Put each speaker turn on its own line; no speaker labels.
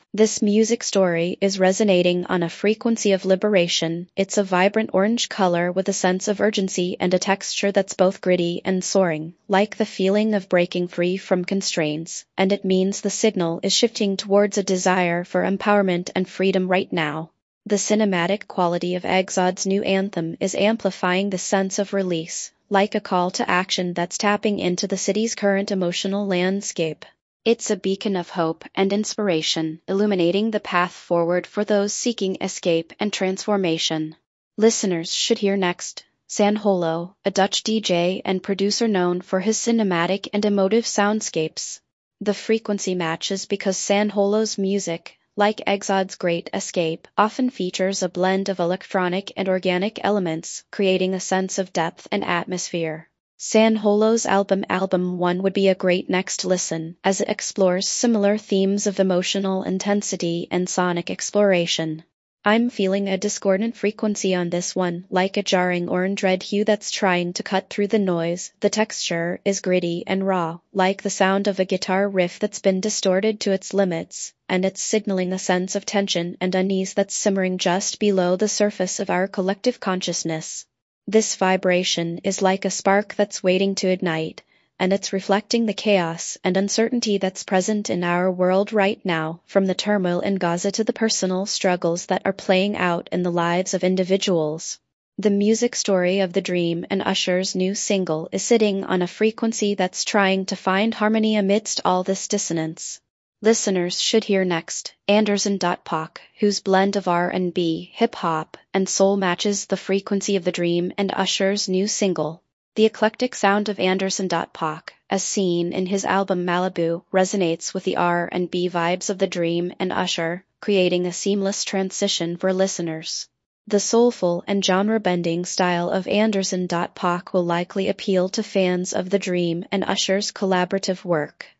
This music story is resonating on a frequency of liberation. It's a vibrant orange color with a sense of urgency and a texture that's both gritty and soaring, like the feeling of breaking free from constraints, and it means the signal is shifting towards a desire for empowerment and freedom right now. The cinematic quality of Exod's new anthem is amplifying the sense of release, like a call to action that's tapping into the city's current emotional landscape. It's a beacon of hope and inspiration, illuminating the path forward for those seeking escape and transformation. Listeners should hear next San Holo, a Dutch DJ and producer known for his cinematic and emotive soundscapes. The frequency matches because San Holo's music, like Exod's Great Escape, often features a blend of electronic and organic elements, creating a sense of depth and atmosphere. San Holo's album 1 would be a great next listen, as it explores similar themes of emotional intensity and sonic exploration. I'm feeling a discordant frequency on this one, like a jarring orange-red hue that's trying to cut through the noise. The texture is gritty and raw, like the sound of a guitar riff that's been distorted to its limits, and it's signaling a sense of tension and unease that's simmering just below the surface of our collective consciousness. This vibration is like a spark that's waiting to ignite, and it's reflecting the chaos and uncertainty that's present in our world right now, from the turmoil in Gaza to the personal struggles that are playing out in the lives of individuals. The music story of The Dream and Usher's new single is sitting on a frequency that's trying to find harmony amidst all this dissonance. Listeners should hear next Anderson .Paak, whose blend of R&B, hip-hop, and soul matches the frequency of The Dream and Usher's new single. The eclectic sound of Anderson .Paak, as seen in his album Malibu, resonates with the R&B vibes of The Dream and Usher, creating a seamless transition for listeners. The soulful and genre-bending style of Anderson .Paak will likely appeal to fans of The Dream and Usher's collaborative work.